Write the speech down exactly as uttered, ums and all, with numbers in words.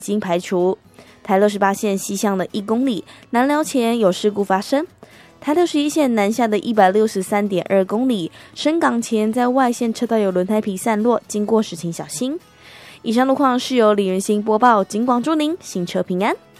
经排除。台六十八线西向的一公里南寮前有事故发生。台六十一线南下的一百六十三点二公里深港前在外线车道有轮胎皮散落，经过时请小心。以上路况是由李元兴播报，警广祝您行车平安。